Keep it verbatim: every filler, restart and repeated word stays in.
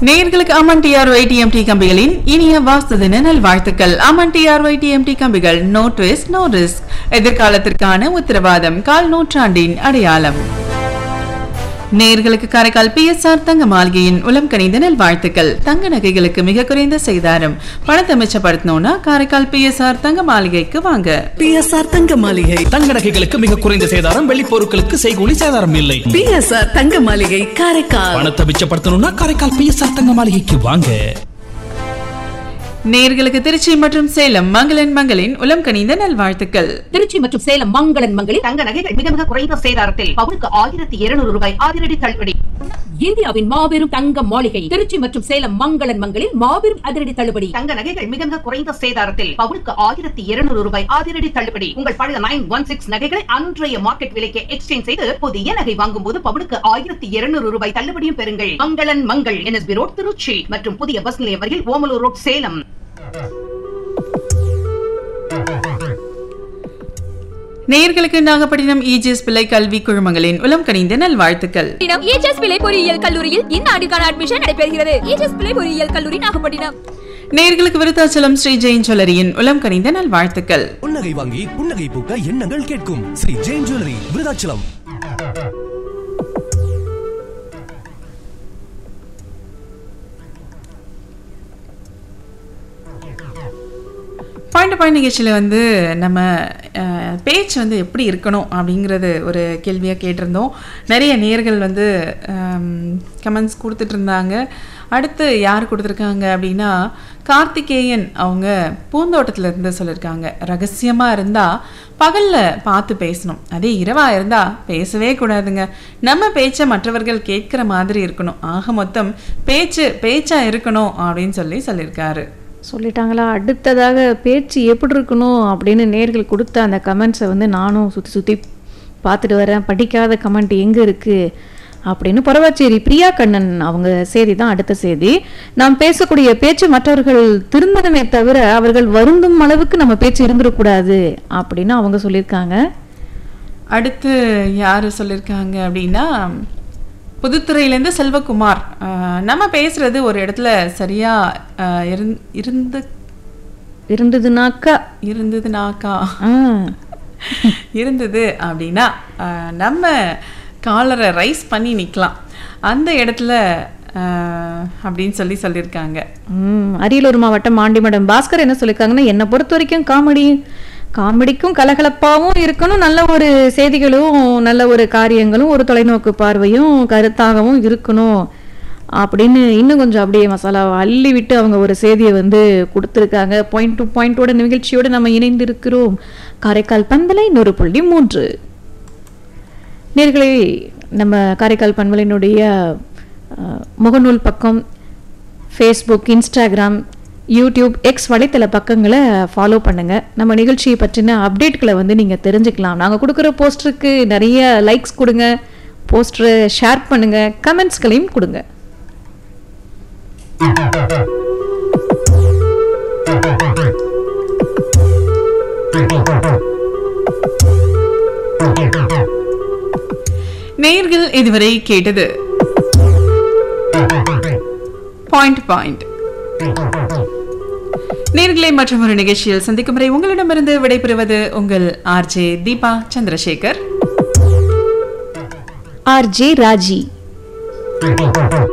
நேயர்களுக்கு Aman TRY TMT கம்பிகளின் இனிய வாஸ்து தின நல்வாழ்த்துக்கள். அமன் டிஆர்ஒய் டிஎம்டி கம்பிகள், நோ ட்விஸ்ட் நோ ரிஸ்க், எதிர்காலத்திற்கான உத்தரவாதம், கால் நூற்றாண்டின் அடையாளம். நேயர்களுக்கு காரைக்கால் பி எஸ் ஆர் தங்க மாளிகையின் உளம் கனிந்த நல்வாழ்த்துக்கள். தங்க நகைகளுக்கு மிக குறைந்த செய்தாரம், பணத்தை மிச்சப்படுத்தணும்னா காரைக்கால் பி எஸ் ஆர் தங்க மாளிகைக்கு வாங்க. பி எஸ் ஆர் தங்க மாளிகை. தங்க நகைகளுக்கு மிக குறைந்த சேதாரம், வெள்ளி பொருட்களுக்கு செய்கூலி சேதாரம் இல்லை. பி எஸ் ஆர் தங்க மாளிகை, காரைக்கால். பணத்தை மிச்சப்படுத்தணும்னா காரைக்கால் பி எஸ் ஆர் தங்க மாளிகைக்கு வாங்க. நேயர்களுக்கு திருச்சி மற்றும் சேலம் மங்களன் மங்களின் உளம் கனிந்த நல்வாழ்த்துக்கள். திருச்சி மற்றும் சேலம் மங்களன் மங்களில் தங்க நகைகள் மிக மிக குறைந்த சேதாரத்தில் பவுனுக்கு ஆயிரத்தி இருநூறு ரூபாய் அதிரடி தள்ளுபடி. இந்தியாவின் மாபெரும் தங்க மாளிகை திருச்சி மற்றும் சேலம் மங்களன் மங்களில் மாபெரும் அதிரடி தள்ளுபடி. தங்க நகைகள் மிக மிக குறைந்த சேதாரத்தில் பவுனுக்கு ஆயிரத்தி இருநூறு ரூபாய் அதிரடி தள்ளுபடி. உங்கள் பழைய நைன் ஒன் சிக்ஸ் நகைகளை அன்றைய மார்க்கெட் விலைக்கு எக்ஸ்சேஞ்ச் செய்து புதிய நகை வாங்கும் போது பவுனுக்கு ஆயிரத்தி இருநூறு ரூபாய் தள்ளுபடியும் பெறுங்கள். மங்களன் மங்கள், என்எஸ்பி ரோட், திருச்சி மற்றும் புதிய பஸ் நிலையம் வரையில் ஓமலூர் ரோட், சேலம். நேயர்களுக்கு நாகப்பட்டினம் ஈஜிஎஸ் பிள்ளை கல்வி குழுமங்களின் உளம் கனிந்த நல்வாழ்த்துக்கள். ஈஜிஎஸ் பிள்ளை பொறியியல் கல்லூரியில் இந்த ஆண்டுக்கான அட்மிஷன் நடைபெறுகிறது. ஈஜிஎஸ் பிள்ளை பொறியியல் கல்லூரி, நாகப்பட்டினம். நேயர்களுக்கு விருத்தாச்சலம் ஸ்ரீ ஜெயின் ஜுவல்லரியின் உளம் கனிந்த நல்வாழ்த்துக்கள். புன்னகை வாங்கி புன்னகை பூக்க எண்ணங்கள் கேட்கும் Sri Jain jewellery, Virudhachalam. Point point நிகழ்ச்சியில் வந்து நம்ம பேச்சு வந்து எப்படி இருக்கணும் அப்படிங்கிறது ஒரு கேள்வியாக கேட்டிருந்தோம். நிறைய நேயர்கள் வந்து கமெண்ட்ஸ் கொடுத்துட்டு இருந்தாங்க. அடுத்து யார் கொடுத்துருக்காங்க அப்படின்னா கார்த்திகேயன், அவங்க பூந்தோட்டத்தில் இருந்து சொல்லியிருக்காங்க, ரகசியமாக இருந்தால் பகலில் பார்த்து பேசணும், அதே இரவாக இருந்தால் பேசவே கூடாதுங்க. நம்ம பேச்சை மற்றவர்கள் கேட்குற மாதிரி இருக்கணும். ஆக மொத்தம் பேச்சு பேச்சாக இருக்கணும் அப்படின்னு சொல்லி சொல்லியிருக்காரு. சொல்லிட்டாங்களா? அடுத்ததாக பேச்சு எப்படி இருக்கணும் அப்படின்னு நேர்கள் கொடுத்த அந்த கமெண்ட்ஸை வந்து நானும் சுற்றி சுற்றி பார்த்துட்டு வரேன். படிக்காத கமெண்ட் எங்கே இருக்குது அப்படின்னு பரவாச்சேரி பிரியா கண்ணன் அவங்க செய்தி தான் அடுத்த செய்தி. நாம் பேசக்கூடிய பேச்சு மற்றவர்கள் திருந்தனமே தவிர அவர்கள் வருந்தும் அளவுக்கு நம்ம பேச்சு இருந்துடக்கூடாது அப்படின்னு அவங்க சொல்லியிருக்காங்க. அடுத்து யார் சொல்லியிருக்காங்க அப்படின்னா புதுத்துறையிலேருந்து செல்வகுமார், நம்ம பேசுறது ஒரு இடத்துல சரியா இருந்து இருந்ததுனாக்கா இருந்ததுனாக்கா இருந்தது அப்படின்னா நம்ம காலரை ரைஸ் பண்ணி நிற்கலாம் அந்த இடத்துல அப்படின்னு சொல்லி சொல்லியிருக்காங்க. அரியலூர் மாவட்டம் ஆண்டிமடம் பாஸ்கர் என்ன சொல்லியிருக்காங்கன்னா, என்னை பொறுத்த வரைக்கும் காமெடி காமெடிக்கும் கலகலப்பாகவும் இருக்கணும், நல்ல ஒரு செய்திகளும் நல்ல ஒரு காரியங்களும் ஒரு தொலைநோக்கு பார்வையும் கருத்தாகவும் இருக்கணும் அப்படின்னு இன்னும் கொஞ்சம் அப்படியே மசாலாவை அள்ளி விட்டு அவங்க ஒரு செய்தியை வந்து கொடுத்துருக்காங்க. பாயிண்ட் டு பாயிண்டோட நிகழ்ச்சியோடு நம்ம இணைந்து இருக்கிறோம். காரைக்கால் பண்பலை நூறு புள்ளி மூன்று. நேர்களே, நம்ம காரைக்கால் பண்பலையினுடைய முகநூல் பக்கம், ஃபேஸ்புக், இன்ஸ்டாகிராம், யூடியூப், எக்ஸ் வலைத்தள பக்கங்களை ஃபாலோ பண்ணுங்கள். நம்ம நிகழ்ச்சியை பற்றின அப்டேட்களை வந்து நீங்கள் தெரிஞ்சுக்கலாம். நாங்கள் கொடுக்குற போஸ்டருக்கு நிறைய லைக்ஸ் கொடுங்க, போஸ்டரை ஷேர் பண்ணுங்கள், கமெண்ட்ஸ்களையும் கொடுங்க. நேயர்கள் இதுவரை கேட்டது பாயிண்ட் பாயிண்ட். நேயர்களை மற்றும் ஒரு நிகழ்ச்சியில் சந்திக்கும் வரை உங்களிடமிருந்து விடைபெறுவது உங்கள் ஆர்ஜே தீபா சந்திரசேகர், ஆர்ஜே ராஜி.